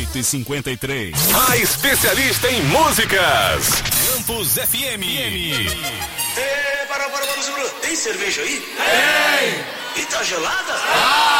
8h53. A especialista em músicas. Campus FM. Para, Bruno. Tem cerveja aí? Tem! E tá gelada?